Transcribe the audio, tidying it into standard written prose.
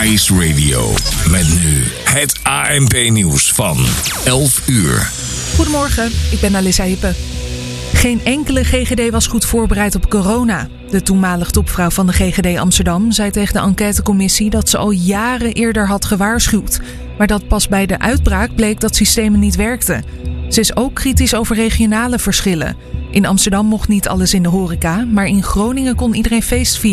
Ice Radio. Met nu het ANP-nieuws van 11 uur. Goedemorgen, ik ben Alissa Hippe. Geen enkele GGD was goed voorbereid op corona. De toenmalig topvrouw van de GGD Amsterdam zei tegen de enquêtecommissie dat ze al jaren eerder had gewaarschuwd. Maar dat pas bij de uitbraak bleek dat systemen niet werkten. Ze is ook kritisch over regionale verschillen. In Amsterdam mocht niet alles in de horeca, maar in Groningen kon iedereen feest vieren.